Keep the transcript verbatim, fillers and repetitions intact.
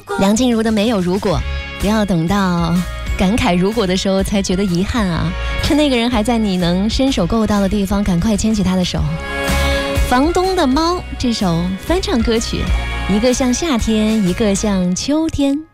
梁静茹的没有如果，不要等到感慨如果的时候才觉得遗憾啊，趁那个人还在你能伸手够到的地方，赶快牵起他的手。房东的猫这首翻唱歌曲，一个像夏天，一个像秋天。